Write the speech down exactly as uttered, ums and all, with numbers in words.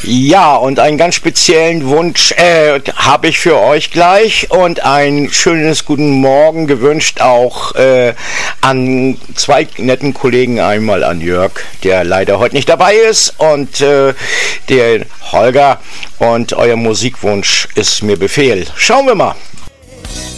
Ja, und einen ganz speziellen Wunsch äh, habe ich für euch gleich und ein schönes guten Morgen gewünscht auch äh, an zwei netten Kollegen, einmal an Jörg, der leider heute nicht dabei ist, und äh, der Holger, und euer Musikwunsch ist mir Befehl. Schauen wir mal.